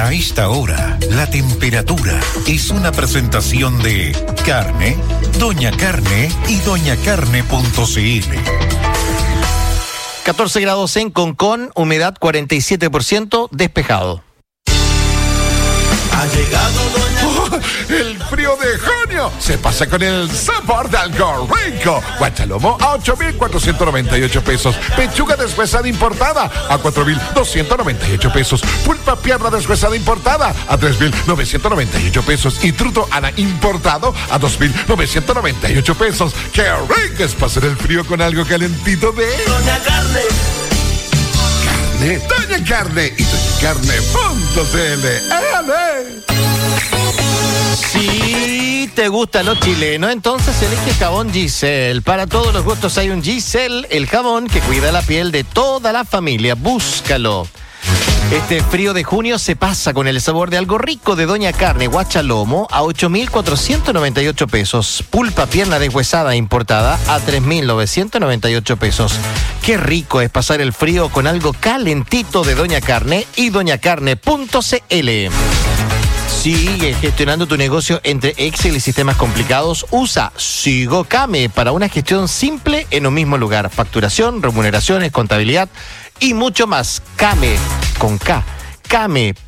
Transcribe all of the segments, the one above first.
A esta hora, la temperatura es una presentación de Carne, Doña Carne y doñacarne.cl. 14 grados en Concón, humedad 47%, despejado. Ha llegado Doña... El frío de junio se pasa con el sabor de algo rico. Guachalomo a 8,498 pesos. Pechuga deshuesada importada a 4,298 pesos. Pulpa pierna deshuesada importada a 3,998 pesos. Y truto ana importado a 2,998 pesos. ¡Qué rico es pasar el frío con algo calentito de Doña Carne! Doña Carne y doñacarne.cl. Si te gusta lo chileno, entonces elige jabón Giselle. Para todos los gustos hay un Giselle, el jabón que cuida la piel de toda la familia. Búscalo. Este frío de junio se pasa con el sabor de algo rico de Doña Carne, guachalomo a 8,498 pesos. Pulpa pierna deshuesada importada a 3,998 pesos. Qué rico es pasar el frío con algo calentito de Doña Carne y doñacarne.cl. Sigue gestionando tu negocio entre Excel y sistemas complicados. Usa Sigocame para una gestión simple en un mismo lugar. Facturación, remuneraciones, contabilidad y mucho más. Came, con K, came.cl.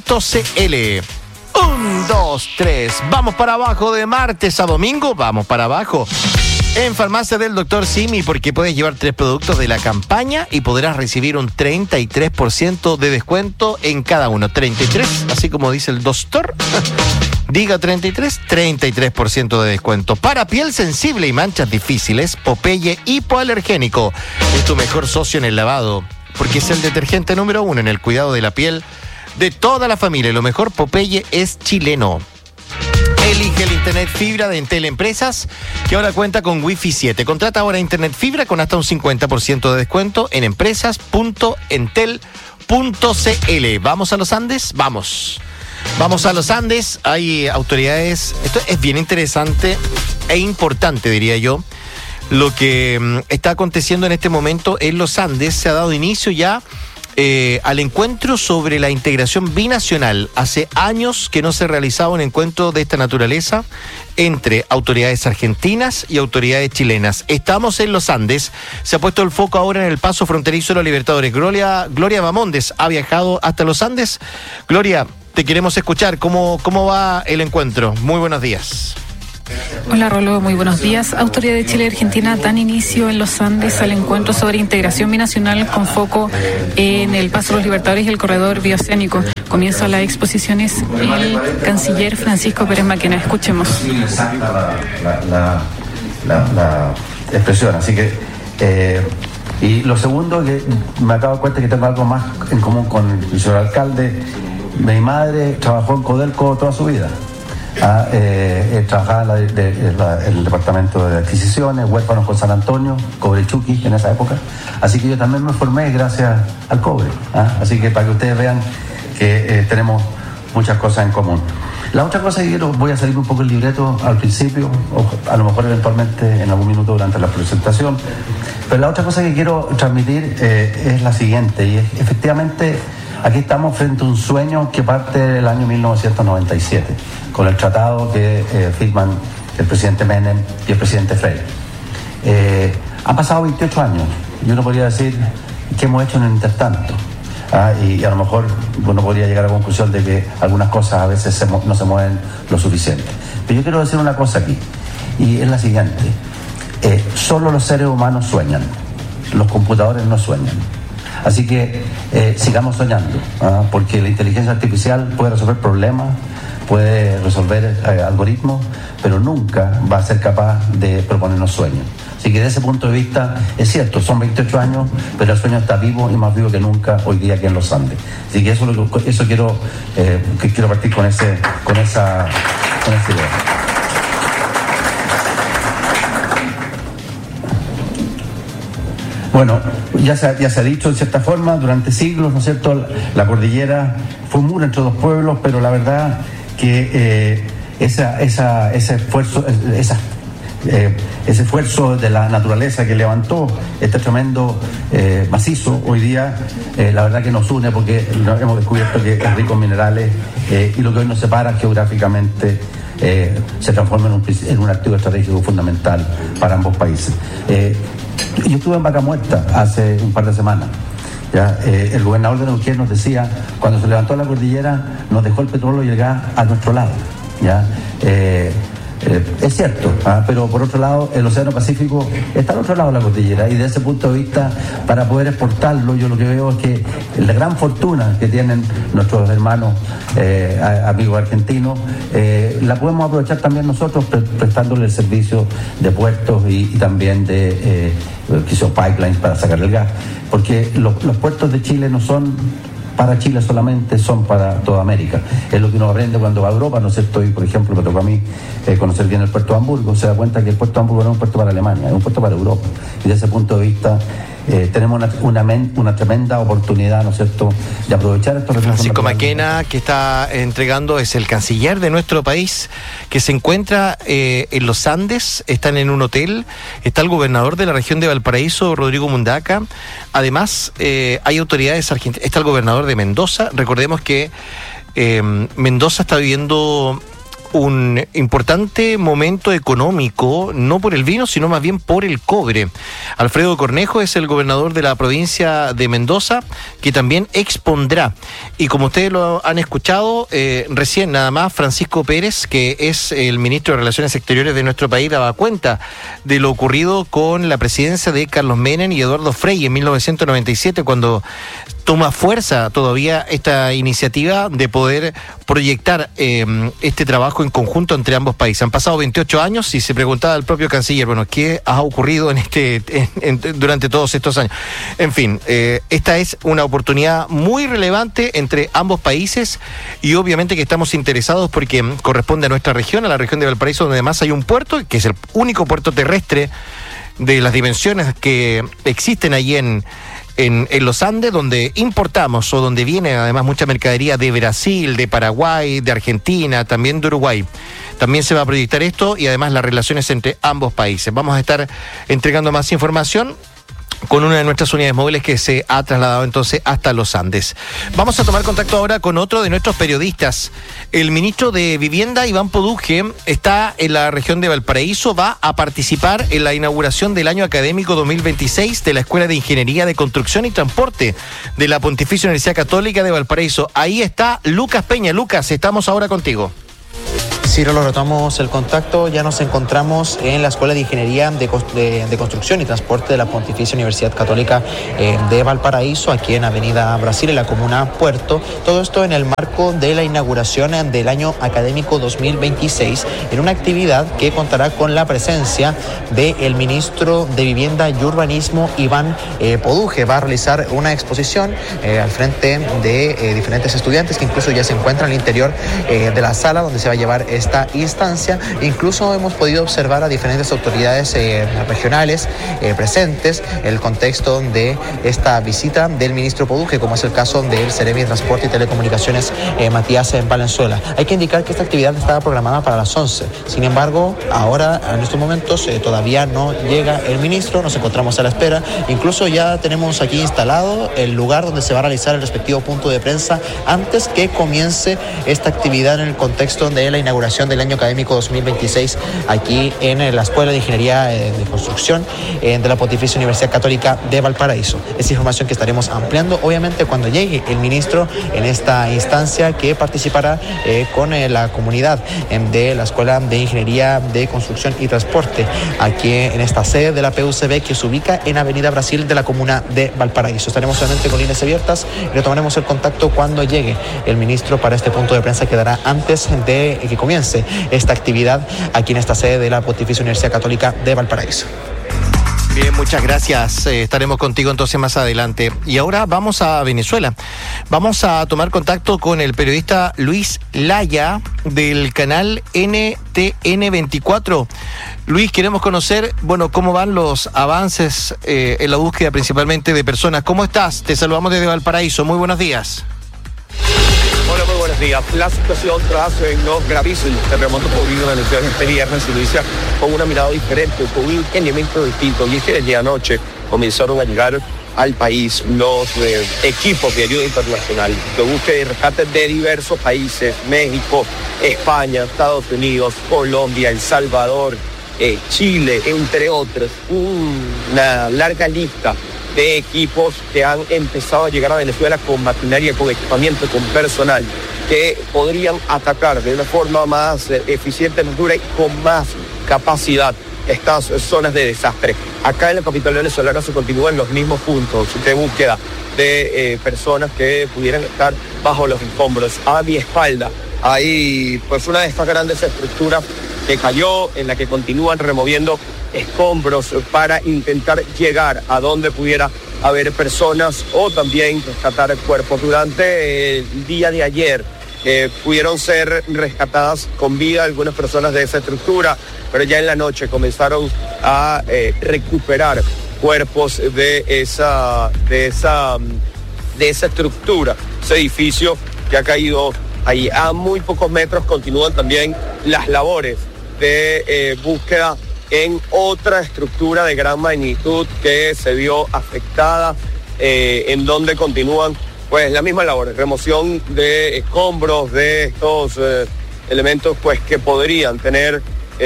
1, 2, 3. Vamos para abajo de martes a domingo. Vamos para abajo. En Farmacia del Dr. Simi, porque puedes llevar 3 productos de la campaña y podrás recibir un 33% de descuento en cada uno. 33, así como dice el doctor. Diga 33% de descuento. Para piel sensible y manchas difíciles, Popeye hipoalergénico es tu mejor socio en el lavado, porque es el detergente número 1 en el cuidado de la piel de toda la familia. Lo mejor, Popeye es chileno. Elige el Internet Fibra de Entel Empresas, que ahora cuenta con Wi-Fi 7. Contrata ahora Internet Fibra con hasta un 50% de descuento en empresas.entel.cl. ¿Vamos a los Andes? Vamos a los Andes. Hay autoridades. Esto es bien interesante e importante, diría yo. Lo que está aconteciendo en este momento en los Andes. Se ha dado inicio ya al encuentro sobre la integración binacional. Hace años que no se realizaba un encuentro de esta naturaleza entre autoridades argentinas y autoridades chilenas. Estamos en los Andes. Se ha puesto el foco ahora en el paso fronterizo de los Libertadores. Gloria Bamondes ha viajado hasta los Andes. Gloria, te queremos escuchar. ¿Cómo va el encuentro? Muy buenos días. Hola Rolo, muy buenos días. Autoridades de Chile y Argentina dan inicio en los Andes al encuentro sobre integración binacional con foco en el Paso de los Libertadores y el corredor bioceánico. Comienza las exposiciones el canciller Francisco Pérez Maquena. Escuchemos. La expresión, así que y lo segundo, que me acabo de cuenta que tengo algo más en común con el señor alcalde. Mi madre trabajó en Codelco toda su vida. Trabajaba en el departamento de adquisiciones, huérfanos con San Antonio, Cobrechuqui en esa época. Así que yo también me formé gracias al cobre. Así que para que ustedes vean que tenemos muchas cosas en común. La otra cosa que quiero, voy a salir un poco el libreto al principio, o a lo mejor eventualmente en algún minuto durante la presentación, pero la otra cosa que quiero transmitir es la siguiente, y es, efectivamente aquí estamos frente a un sueño que parte del año 1997, con el tratado que firman el presidente Menem y el presidente Frey. Han pasado 28 años, y uno podría decir, ¿qué hemos hecho en el intertanto? Y a lo mejor uno podría llegar a la conclusión de que algunas cosas a veces no se mueven lo suficiente. Pero yo quiero decir una cosa aquí, y es la siguiente. Solo los seres humanos sueñan, los computadores no sueñan. Así que sigamos soñando, porque la inteligencia artificial puede resolver problemas, puede resolver algoritmos, pero nunca va a ser capaz de proponernos sueños. Así que desde ese punto de vista, es cierto, son 28 años, pero el sueño está vivo y más vivo que nunca hoy día aquí en los Andes. Así que eso quiero partir con esa idea. Bueno, ya se ha dicho de cierta forma, durante siglos, ¿no es cierto?, la cordillera fue un muro entre dos pueblos, pero la verdad que ese esfuerzo, ese esfuerzo de la naturaleza que levantó este tremendo macizo, hoy día la verdad que nos une porque hemos descubierto que es rico en minerales y lo que hoy nos separa geográficamente se transforma en un activo estratégico fundamental para ambos países. Yo estuve en Vaca Muerta hace un par de semanas. ¿Ya? El gobernador de Neuquén nos decía, cuando se levantó la cordillera, nos dejó el petróleo y el gas a nuestro lado. ¿Ya? Es cierto, pero por otro lado el Océano Pacífico está al otro lado de la cordillera y desde ese punto de vista, para poder exportarlo, yo lo que veo es que la gran fortuna que tienen nuestros hermanos amigos argentinos la podemos aprovechar también nosotros prestándole el servicio de puertos y también de pipelines para sacar el gas, porque los puertos de Chile no son para Chile solamente, son para toda América. Es lo que uno aprende cuando va a Europa, ¿no es cierto? Y por ejemplo, me tocó a mí conocer bien el puerto de Hamburgo, se da cuenta que el puerto de Hamburgo no es un puerto para Alemania, es un puerto para Europa. Y desde ese punto de vista tenemos una tremenda oportunidad, ¿no es cierto?, de aprovechar estos recursos. Francisco Maquena, que está entregando, es el canciller de nuestro país, que se encuentra en los Andes, están en un hotel, está el gobernador de la región de Valparaíso, Rodrigo Mundaca, además hay autoridades argentinas, está el gobernador de Mendoza. Recordemos que Mendoza está viviendo un importante momento económico, no por el vino, sino más bien por el cobre. Alfredo Cornejo es el gobernador de la provincia de Mendoza, que también expondrá. Y como ustedes lo han escuchado, recién nada más, Francisco Pérez, que es el ministro de Relaciones Exteriores de nuestro país, daba cuenta de lo ocurrido con la presidencia de Carlos Menem y Eduardo Frei en 1997, cuando toma fuerza todavía esta iniciativa de poder proyectar este trabajo en conjunto entre ambos países. Han pasado 28 años y se preguntaba al propio canciller, bueno, ¿qué ha ocurrido durante todos estos años? En fin, esta es una oportunidad muy relevante entre ambos países y obviamente que estamos interesados porque corresponde a nuestra región, a la región de Valparaíso, donde además hay un puerto, que es el único puerto terrestre de las dimensiones que existen allí en los Andes, donde importamos o donde viene además mucha mercadería de Brasil, de Paraguay, de Argentina, también de Uruguay. También se va a proyectar esto y además las relaciones entre ambos países. Vamos a estar entregando más información con una de nuestras unidades móviles que se ha trasladado entonces hasta los Andes. Vamos a tomar contacto ahora con otro de nuestros periodistas. El ministro de Vivienda, Iván Poduje, está en la región de Valparaíso, va a participar en la inauguración del año académico 2026 de la Escuela de Ingeniería de Construcción y Transporte de la Pontificia Universidad Católica de Valparaíso. Ahí está Lucas Peña. Lucas, estamos ahora contigo. Sí, lo retomamos el contacto. Ya nos encontramos en la Escuela de Ingeniería de Construcción y Transporte de la Pontificia Universidad Católica de Valparaíso, aquí en Avenida Brasil, en la comuna Puerto. Todo esto en el marco de la inauguración del año académico 2026, en una actividad que contará con la presencia del ministro de Vivienda y Urbanismo, Iván Poduje. Va a realizar una exposición al frente de diferentes estudiantes que incluso ya se encuentran al interior de la sala donde se va a llevar esta instancia. Incluso hemos podido observar a diferentes autoridades regionales presentes en el contexto de esta visita del ministro Poduje, como es el caso del Seremi de Transporte y Telecomunicaciones Matías Valenzuela. Hay que indicar que esta actividad estaba programada para las 11. Sin embargo, ahora en estos momentos todavía no llega el ministro, nos encontramos a la espera. Incluso ya tenemos aquí instalado el lugar donde se va a realizar el respectivo punto de prensa antes que comience esta actividad en el contexto de la inauguración del año académico 2026 aquí en la Escuela de Ingeniería de Construcción de la Pontificia Universidad Católica de Valparaíso. Es información que estaremos ampliando, obviamente, cuando llegue el ministro en esta instancia que participará con la comunidad de la Escuela de Ingeniería de Construcción y Transporte aquí en esta sede de la PUCB que se ubica en Avenida Brasil de la comuna de Valparaíso. Estaremos solamente con líneas abiertas y retomaremos el contacto cuando llegue el ministro para este punto de prensa que dará antes de que comience esta actividad aquí en esta sede de la Pontificia Universidad Católica de Valparaíso. Bien, muchas gracias. Estaremos contigo entonces más adelante. Y ahora vamos a Venezuela. Vamos a tomar contacto con el periodista Luis Laya del canal NTN 24. Luis, queremos conocer, bueno, cómo van los avances en la búsqueda principalmente de personas. ¿Cómo estás? Te saludamos desde Valparaíso. Muy buenos días. Hola, muy buenos días. La situación tras los gravísimos terremotos ocurridos en la ciudad de este viernes se inicia con una mirada diferente, con un elemento distinto. Y es que desde anoche comenzaron a llegar al país los equipos de ayuda internacional de búsqueda y rescate de diversos países: México, España, Estados Unidos, Colombia, El Salvador, Chile, entre otros. Una larga lista de equipos que han empezado a llegar a Venezuela con maquinaria, con equipamiento, con personal, que podrían atacar de una forma más eficiente, más dura y con más capacidad estas zonas de desastre. Acá en la capital venezolana se continúan los mismos puntos de búsqueda de personas que pudieran estar bajo los escombros. A mi espalda hay pues una de estas grandes estructuras que cayó, en la que continúan removiendo escombros para intentar llegar a donde pudiera haber personas o también rescatar cuerpos. Durante el día de ayer pudieron ser rescatadas con vida algunas personas de esa estructura, pero ya en la noche comenzaron a recuperar cuerpos de esa estructura, ese edificio que ha caído ahí. A muy pocos metros continúan también las labores de búsqueda en otra estructura de gran magnitud que se vio afectada, en donde continúan pues la misma labor, remoción de escombros, de estos elementos pues que podrían tener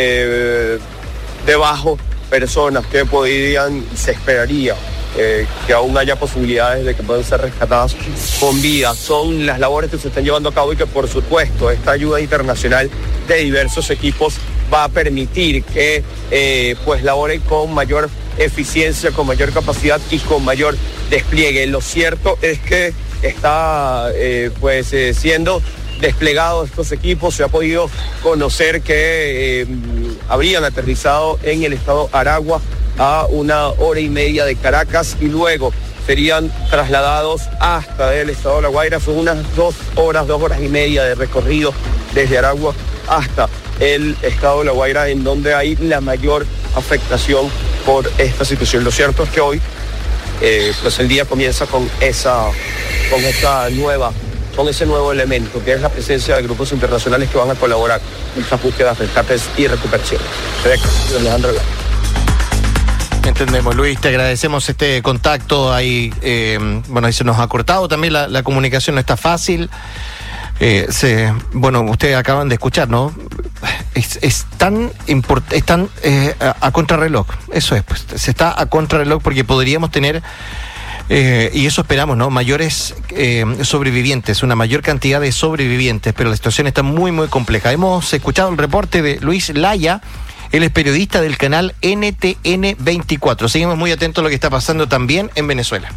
debajo personas que podrían, se esperaría que aún haya posibilidades de que puedan ser rescatadas con vida. Son las labores que se están llevando a cabo y que por supuesto esta ayuda internacional de diversos equipos va a permitir que pues laboren con mayor eficiencia, con mayor capacidad y con mayor despliegue. Lo cierto es que está siendo desplegados estos equipos. Se ha podido conocer que habrían aterrizado en el estado Aragua a 1 hora y media de Caracas y luego serían trasladados hasta el estado de La Guaira. Son unas 2 horas y media de recorrido desde Aragua hasta el estado de La Guaira, en donde hay la mayor afectación por esta situación. Lo cierto es que hoy pues el día comienza con ese nuevo elemento, que es la presencia de grupos internacionales que van a colaborar en estas búsquedas, rescates y recuperación. Alejandro. Entendemos, Luis, te agradecemos este contacto. Ahí, ahí se nos ha cortado también la comunicación, no está fácil. Ustedes acaban de escuchar, ¿no? Es tan a contrarreloj. Eso es, pues, se está a contrarreloj porque podríamos tener, y eso esperamos, ¿no? Mayores sobrevivientes, una mayor cantidad de sobrevivientes, pero la situación está muy, muy compleja. Hemos escuchado el reporte de Luis Laya. Él es periodista del canal NTN 24. Seguimos muy atentos a lo que está pasando también en Venezuela.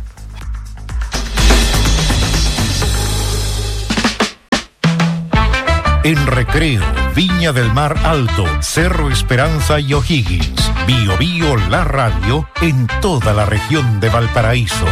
En Recreo, Viña del Mar Alto, Cerro Esperanza y O'Higgins. Bio Bio, la radio en toda la región de Valparaíso.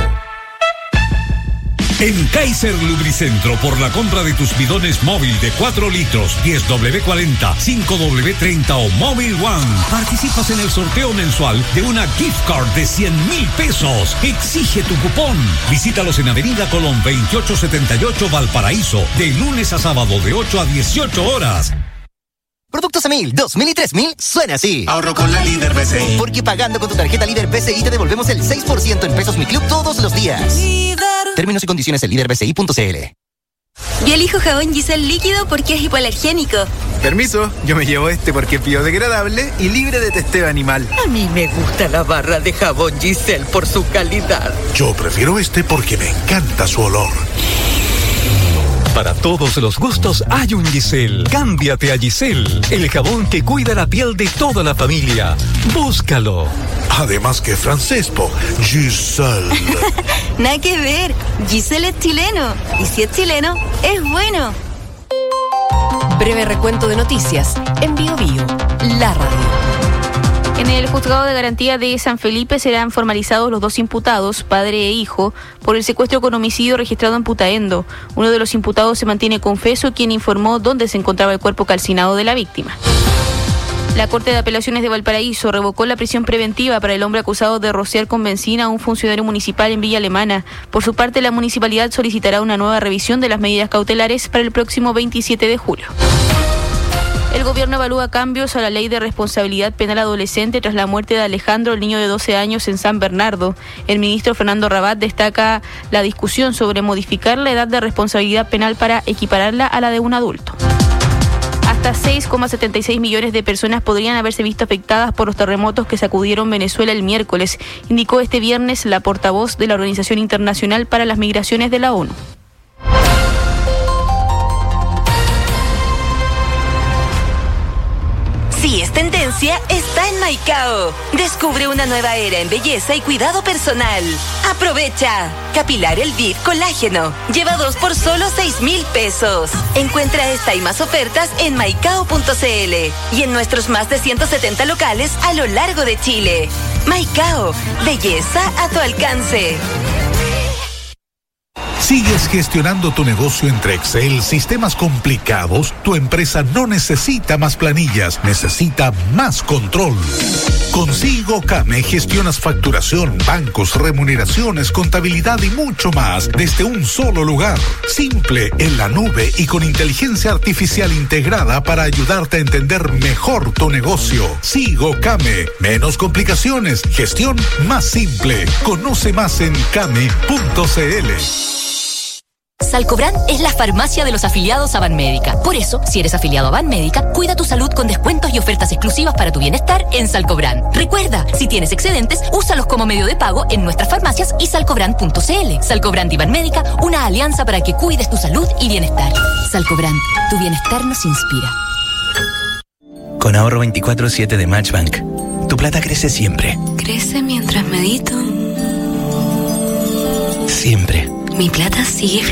En Kaiser Lubricentro, por la compra de tus bidones móvil de 4 litros, 10W40, 5W30 o Móvil One, participas en el sorteo mensual de una gift card de 100,000 pesos. Exige tu cupón. Visítalos en Avenida Colón 2878 Valparaíso, de lunes a sábado de 8 a 18 horas. Productos a 1000, 2000 y 3000 suena así. Ahorro con la Líder BCI. Porque pagando con tu tarjeta Líder BCI te devolvemos el 6% en Pesos Mi Club todos los días. Líder. Términos y condiciones en líderbci.cl. Yo elijo jabón Giselle líquido porque es hipoalergénico. Permiso, yo me llevo este porque es biodegradable y libre de testeo animal. A mí me gusta la barra de jabón Giselle por su calidad. Yo prefiero este porque me encanta su olor. Para todos los gustos hay un Giselle. Cámbiate a Giselle, el jabón que cuida la piel de toda la familia. Búscalo. Además que francés, Giselle. Nada que ver, Giselle es chileno. Y si es chileno, es bueno. Breve recuento de noticias en Bio Bio, la radio. En el juzgado de garantía de San Felipe serán formalizados los 2 imputados, padre e hijo, por el secuestro con homicidio registrado en Putaendo. Uno de los imputados se mantiene confeso, quien informó dónde se encontraba el cuerpo calcinado de la víctima. La Corte de Apelaciones de Valparaíso revocó la prisión preventiva para el hombre acusado de rociar con benzina a un funcionario municipal en Villa Alemana. Por su parte, la municipalidad solicitará una nueva revisión de las medidas cautelares para el próximo 27 de julio. El gobierno evalúa cambios a la ley de responsabilidad penal adolescente tras la muerte de Alejandro, el niño de 12 años en San Bernardo. El ministro Fernando Rabat destaca la discusión sobre modificar la edad de responsabilidad penal para equipararla a la de un adulto. Hasta 6,76 millones de personas podrían haberse visto afectadas por los terremotos que sacudieron Venezuela el miércoles, indicó este viernes la portavoz de la Organización Internacional para las Migraciones de la ONU. Si es tendencia, está en Maicao. Descubre una nueva era en belleza y cuidado personal. ¡Aprovecha! Capilar Elvive Colágeno. Lleva 2 por solo 6,000 pesos. Encuentra esta y más ofertas en maicao.cl y en nuestros más de 170 locales a lo largo de Chile. Maicao, belleza a tu alcance. ¿Sigues gestionando tu negocio entre Excel, sistemas complicados? Tu empresa no necesita más planillas, necesita más control. Con SigoCame gestionas facturación, bancos, remuneraciones, contabilidad y mucho más desde un solo lugar. Simple, en la nube y con inteligencia artificial integrada para ayudarte a entender mejor tu negocio. SigoCame, menos complicaciones, gestión más simple. Conoce más en came.cl. Salcobran es la farmacia de los afiliados a Banmédica. Por eso, si eres afiliado a Banmédica, cuida tu salud con descuentos y ofertas exclusivas para tu bienestar en Salcobran. Recuerda, si tienes excedentes, úsalos como medio de pago en nuestras farmacias y salcobran.cl. Salcobran y Banmédica, una alianza para que cuides tu salud y bienestar. Salcobran, tu bienestar nos inspira. Con ahorro 24/7 de Matchbank, tu plata crece siempre. Crece mientras medito. Siempre. Mi plata sigue